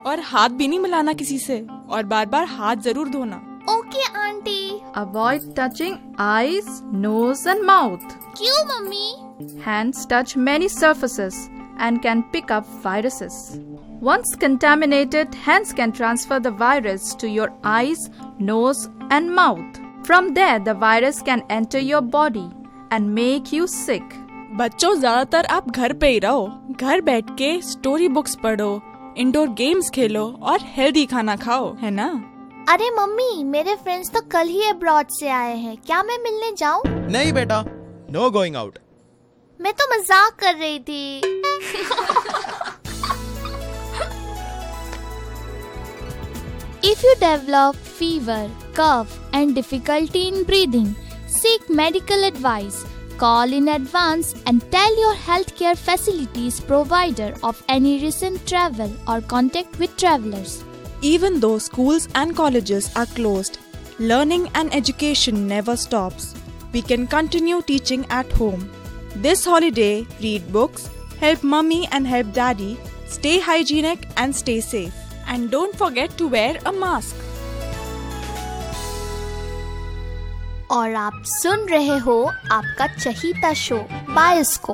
और हाथ भी नहीं मिलाना किसी से और बार बार हाथ जरूर धोना। Okay aunty. Avoid touching eyes, nose and mouth. क्यों mummy? Hands touch many surfaces and can pick up viruses. Once contaminated, hands can transfer the virus to your eyes, nose and mouth. From there, the virus can enter your body and make you sick. बच्चों, ज्यादातर आप घर पे ही रहो। घर बैठ के story books पढ़ो, इंडोर गेम्स खेलो और हेल्दी खाना खाओ, है ना? अरे मम्मी, मेरे फ्रेंड्स तो कल ही अब्रॉड से आए हैं, क्या मैं मिलने जाऊँ? नहीं बेटा, नो गोइंग आउट। मैं तो मजाक कर रही थी। If you develop fever, cough and difficulty in breathing, seek medical advice. Call in advance and tell your healthcare facilities provider of any recent travel or contact with travelers. Even though schools and colleges are closed, learning and education never stops. We can continue teaching at home. This holiday, read books, help mummy and help daddy, stay hygienic and stay safe. And don't forget to wear a mask. और आप सुन रहे हो आपका चहीता show bioscope.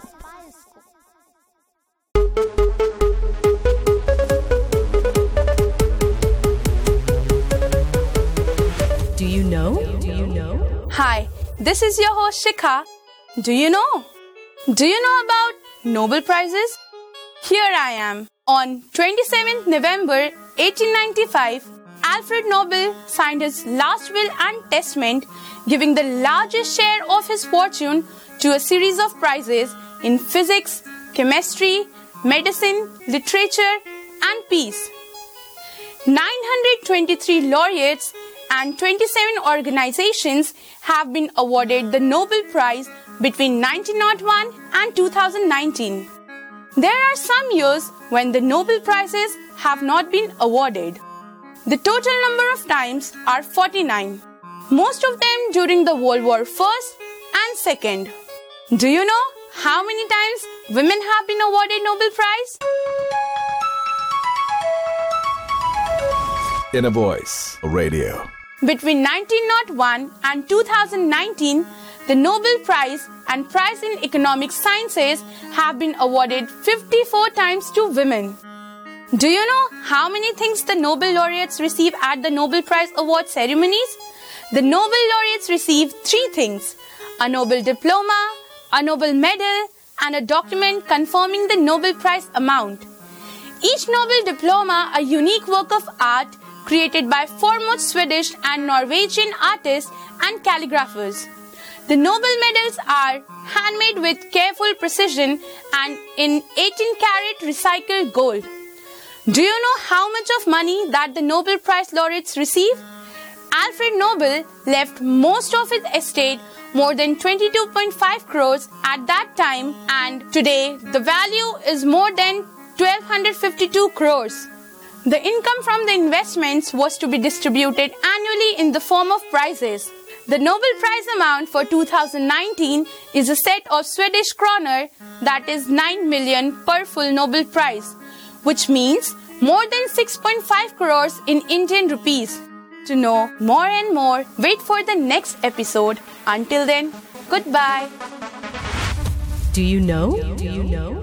Do you know? Hi, this is your host Shikha. Do you know? Do you know about Nobel Prizes? Here I am. On 27th November 1895, Alfred Nobel signed his last will and testament, giving the largest share of his fortune to a series of prizes in physics, chemistry, medicine, literature, and peace. 923 laureates and 27 organizations have been awarded the Nobel Prize between 1901 and 2019. There are some years when the Nobel Prizes have not been awarded. The total number of times are 49. Most of them during the World War I and II. Do you know how many times women have been awarded Nobel Prize? Inner Voice Radio. Between 1901 and 2019, the Nobel Prize and Prize in Economic Sciences have been awarded 54 times to women. Do you know how many things the Nobel laureates receive at the Nobel Prize award ceremonies? The Nobel laureates receive 3 things: a Nobel diploma, a Nobel medal, and a document confirming the Nobel Prize amount. Each Nobel diploma a unique work of art created by foremost Swedish and Norwegian artists and calligraphers. The Nobel medals are handmade with careful precision and in 18-karat recycled gold. Do you know how much of money that the Nobel Prize laureates receive? Alfred Nobel left most of his estate, more than 22.5 crores at that time, and today the value is more than 1252 crores. The income from the investments was to be distributed annually in the form of prizes. The Nobel Prize amount for 2019 is a set of Swedish kroner, that is 9 million per full Nobel Prize, which means more than 6.5 crores in Indian rupees. To know more and more, wait for the next episode. Until then, goodbye. Do you know?